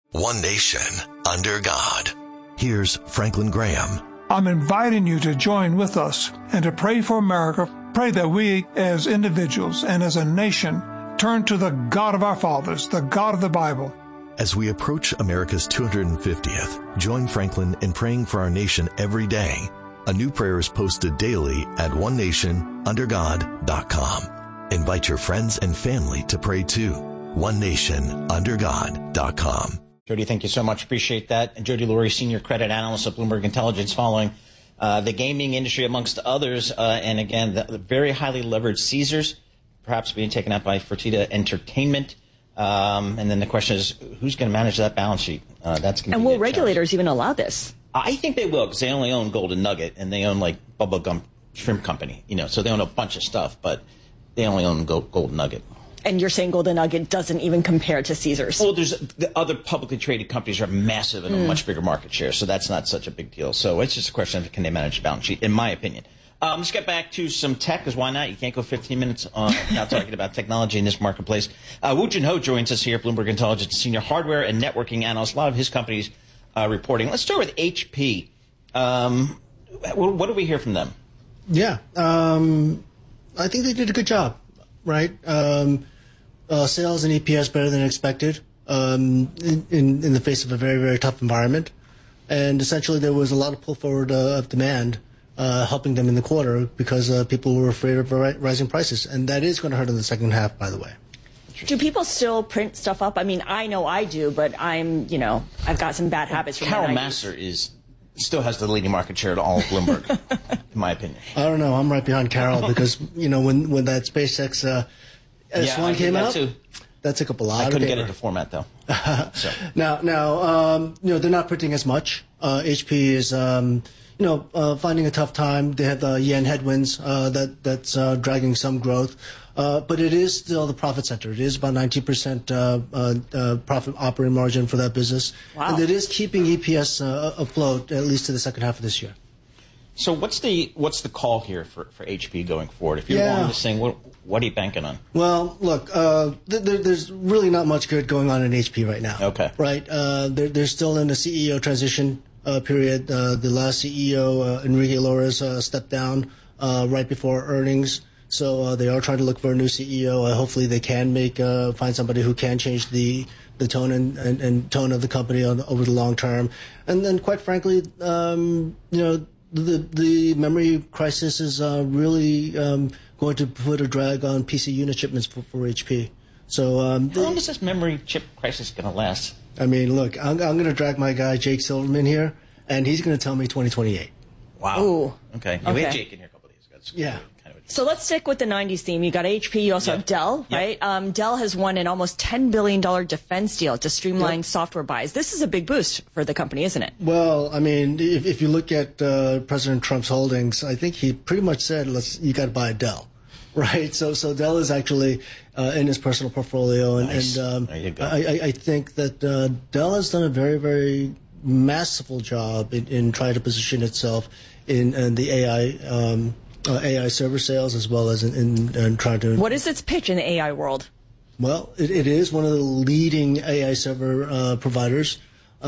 One nation, under God. Here's Franklin Graham. I'm inviting you to join with us and to pray for America. Pray that we as individuals and as a nation turn to the God of our fathers, the God of the Bible. As we approach America's 250th, join Franklin in praying for our nation every day. A new prayer is posted daily at onenationundergod.com. Invite your friends and family to pray too. onenationundergod.com. Jody, thank you so much. Appreciate that. And Jody Lurie, Senior Credit Analyst at Bloomberg Intelligence, following the gaming industry, amongst others. And again, the very highly leveraged Caesars, perhaps being taken out by Fertitta Entertainment. And then the question is, who's going to manage that balance sheet? That's going to be will regulators even allow this? I think they will, because they only own Golden Nugget, and they own, like, Bubba Gump Shrimp Company. So they own a bunch of stuff, but they only own Golden Nugget. And you're saying Golden Nugget doesn't even compare to Caesars? Well, there's the other publicly traded companies are massive and a much bigger market share, so that's not such a big deal. So it's just a question of can they manage the balance sheet, in my opinion. Let's get back to some tech, because why not? You can't go 15 minutes without talking about technology in this marketplace. Woo Jin Ho joins us here at Bloomberg Intelligence, Senior Hardware and Networking Analyst. A lot of his companies reporting. Let's start with HP. What do we hear from them? Yeah, I think they did a good job, right? Sales and EPS better than expected in the face of a very, very tough environment. And essentially there was a lot of pull forward of demand helping them in the quarter because people were afraid of rising prices. And that is going to hurt in the second half, by the way. Do people still print stuff up? I mean, I know I do, but I've got some bad habits. Carol Massar still has the leading market share at all of Bloomberg, in my opinion. I don't know. I'm right behind Carol because, when that SpaceX S1 came out, that took up a lot of paper. I couldn't get it to format, though. So. Now, they're not printing as much. HP is, finding a tough time. They have the yen headwinds that's dragging some growth. But it is still the profit center. It is about 19% profit operating margin for that business. Wow. And it is keeping EPS afloat, at least to the second half of this year. So what's the call here for HP going forward? If you're long this thing, what are you banking on? Well, look, there's really not much good going on in HP right now. Okay. Right? They're still in a CEO transition period. The last CEO, Enrique Lores, stepped down right before earnings. So they are trying to look for a new CEO. Hopefully they can find somebody who can change the tone and tone of the company over the long term. And then, quite frankly, the memory crisis is really going to put a drag on PC unit shipments for HP. So how long is this memory chip crisis going to last? I mean, look, I'm going to drag my guy Jake Silverman here, and he's going to tell me 2028. Wow. Ooh. Okay. You had Jake in here a couple of days ago. Yeah. So let's stick with the 90s theme. You got HP, you also have Dell, right? Dell has won an almost $10 billion defense deal to streamline software buys. This is a big boost for the company, isn't it? Well, I mean, if you look at President Trump's holdings, I think he pretty much said, you got to buy a Dell, right? So Dell is actually in his personal portfolio. Nice. And there you go. I think that Dell has done a very, very masterful job in trying to position itself in the AI server sales, as well as in trying to... What is its pitch in the AI world? Well, it is one of the leading AI server providers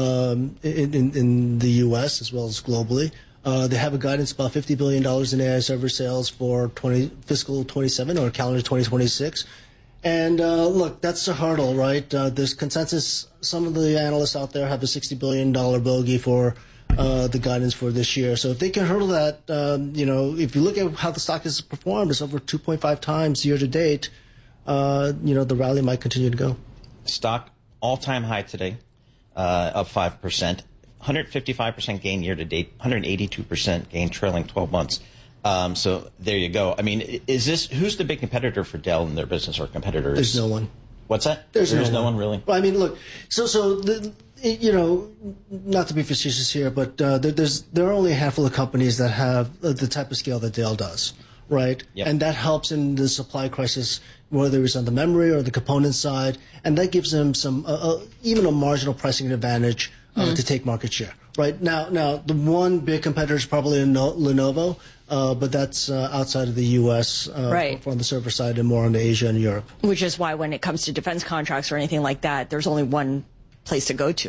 in the U.S. as well as globally. They have a guidance about $50 billion in AI server sales for fiscal 27 or calendar 2026. And look, that's a hurdle, right? There's consensus. Some of the analysts out there have a $60 billion bogey for the guidance for this year. So if they can hurdle that, if you look at how the stock has performed, it's over 2.5 times year to date. The rally might continue to go. Stock all-time high today, up 5%, 155% gain year to date, 182% gain trailing 12 months. So there you go. I mean, who's the big competitor for Dell in their business, or competitors? There's no one. What's that? There's no one really. Well, I mean, look. Not to be facetious here, but there are only a handful of companies that have the type of scale that Dell does, right? Yep. And that helps in the supply crisis, whether it's on the memory or the component side, and that gives them some even a marginal pricing advantage to take market share. Right now, the one big competitor is probably Lenovo, but that's outside of the U.S. On the server side and more on the Asia and Europe. Which is why when it comes to defense contracts or anything like that, there's only one place to go to.